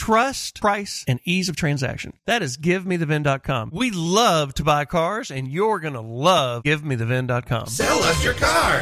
trust, price, and ease of transaction. That is GiveMeTheVin.com. We love to buy cars, and you're going to love GiveMeTheVin.com. Sell us your car.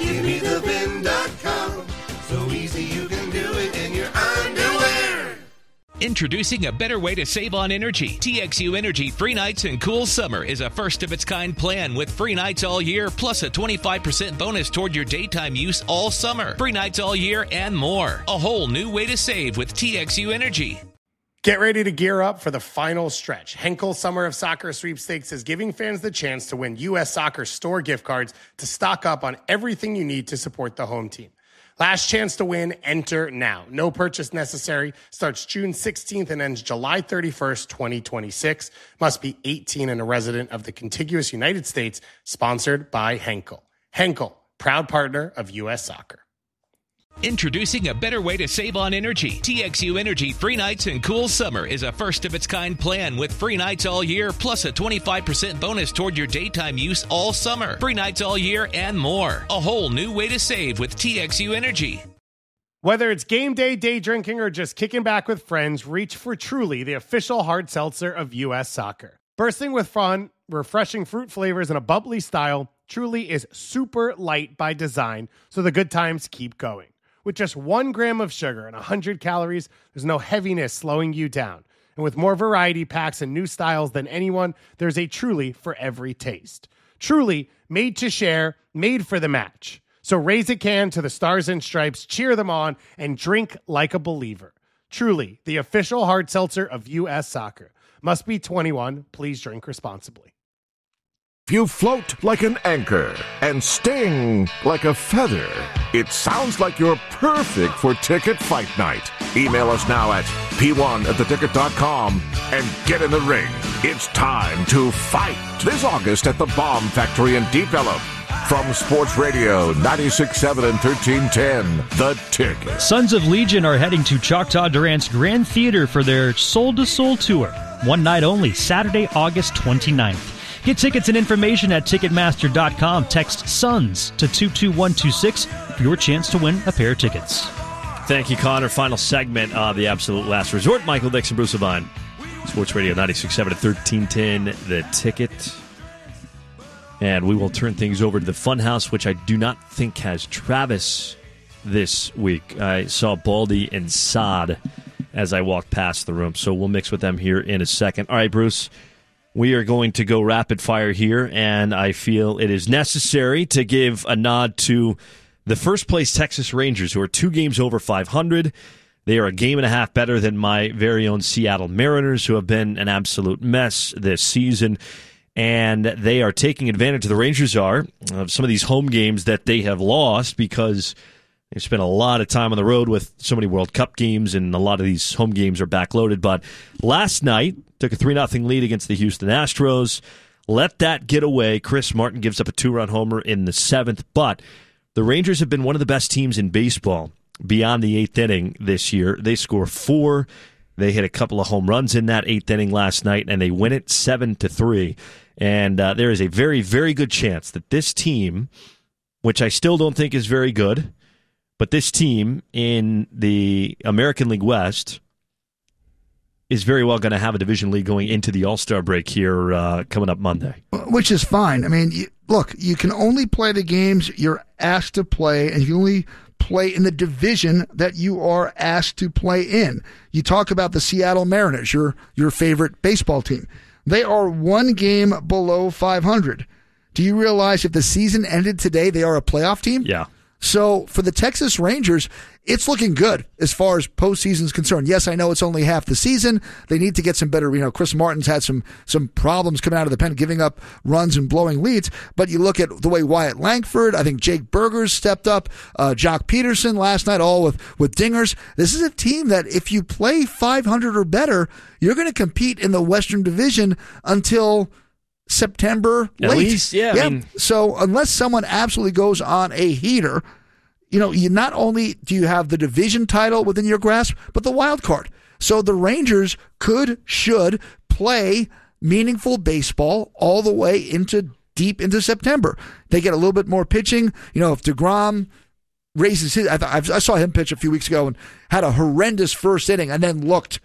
GiveMeTheVin.com. So easy you can do it in your underwear. Introducing a better way to save on energy. TXU Energy Free Nights and Cool Summer is a first-of-its-kind plan with free nights all year, plus a 25% bonus toward your daytime use all summer. Free nights all year and more. A whole new way to save with TXU Energy. Get ready to gear up for the final stretch. Henkel Summer of Soccer Sweepstakes is giving fans the chance to win U.S. Soccer store gift cards to stock up on everything you need to support the home team. Last chance to win, enter now. No purchase necessary. Starts June 16th and ends July 31st, 2026. Must be 18 and a resident of the contiguous United States. Sponsored by Henkel. Henkel, proud partner of U.S. Soccer. Introducing a better way to save on energy. TXU Energy Free Nights and Cool Summer is a first-of-its-kind plan with free nights all year, plus a 25% bonus toward your daytime use all summer. Free nights all year and more. A whole new way to save with TXU Energy. Whether it's game day, day drinking, or just kicking back with friends, reach for Truly, the official hard seltzer of U.S. Soccer. Bursting with fun, refreshing fruit flavors, and a bubbly style, Truly is super light by design, so the good times keep going. With just 1 gram of sugar and 100 calories, there's no heaviness slowing you down. And with more variety packs and new styles than anyone, there's a Truly for every taste. Truly, made to share, made for the match. So raise a can to the Stars and Stripes, cheer them on, and drink like a believer. Truly, the official hard seltzer of U.S. Soccer. Must be 21. Please drink responsibly. If you float like an anchor and sting like a feather, it sounds like you're perfect for Ticket Fight Night. Email us now at p1@theticket.com and get in the ring. It's time to fight this August at the Bomb Factory in Deep Ellum. From Sports Radio 96.7 and 1310, The Ticket. Sons of Legion are heading to Choctaw Durant's Grand Theater for their Soul to Soul tour. One night only, Saturday, August 29th. Get tickets and information at Ticketmaster.com. Text SONS to 22126 for your chance to win a pair of tickets. Thank you, Connor. Final segment of The Absolute Last Resort. Michael Dixon, Bruce Levine. Sports Radio 96.7 at 1310, The Ticket. And we will turn things over to the Funhouse, which I do not think has Travis this week. I saw Baldy and Saad as I walked past the room, so we'll mix with them here in a second. All right, Bruce. We are going to go rapid fire here, and I feel it is necessary to give a nod to the first place Texas Rangers, who are 2 games over 500. They are a game and a half better than my very own Seattle Mariners, who have been an absolute mess this season. And they are taking advantage, the Rangers are, of some of these home games that they have lost because they've spent a lot of time on the road with so many World Cup games, and a lot of these home games are backloaded. But last night, took a 3-0 lead against the Houston Astros. Let that get away. Chris Martin gives up a 2-run homer in the 7th. But the Rangers have been one of the best teams in baseball beyond the 8th inning this year. They score 4. They hit a couple of home runs in that 8th inning last night, and they win it 7-3. And there is a very, very good chance that this team, which I still don't think is very good, but this team in the American League West is very well going to have a division lead going into the All-Star break here coming up Monday. Which is fine. I mean, look, you can only play the games you're asked to play, and you only play in the division that you are asked to play in. You talk about the Seattle Mariners, your favorite baseball team. They are 1 game below 500. Do you realize if the season ended today, they are a playoff team? Yeah. So for the Texas Rangers, it's looking good as far as postseason is concerned. Yes, I know it's only half the season. They need to get some better. Chris Martin's had some problems coming out of the pen, giving up runs and blowing leads. But you look at the way Wyatt Langford, I think Jake Berger's stepped up, Jock Peterson last night, all with dingers. This is a team that if you play 500 or better, you're going to compete in the Western Division until September at late. Least, yeah. I mean, so unless someone absolutely goes on a heater, you not only do you have the division title within your grasp, but the wild card. So the Rangers should play meaningful baseball all the way deep into September. They get a little bit more pitching. If DeGrom raises his, I saw him pitch a few weeks ago and had a horrendous first inning and then looked